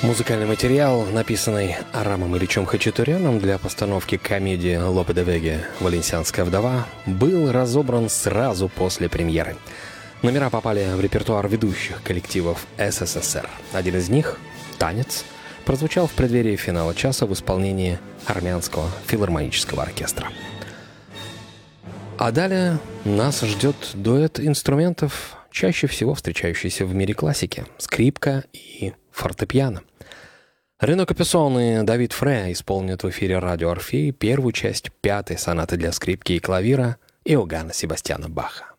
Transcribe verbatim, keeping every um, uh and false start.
Музыкальный материал, написанный Арамом Ильичем Хачатуряном для постановки комедии «Лопе де Веге. Валенсианская вдова», был разобран сразу после премьеры. Номера попали в репертуар ведущих коллективов СССР. Один из них, «Танец», прозвучал в преддверии финала часа в исполнении армянского филармонического оркестра. А далее нас ждет дуэт инструментов, чаще всего встречающийся в мире классики — скрипка и фортепиано. Рено Капюсон и Давид Фре исполнят в эфире радио «Орфей» первую часть пятой сонаты для скрипки и клавира Иоганна Себастьяна Баха.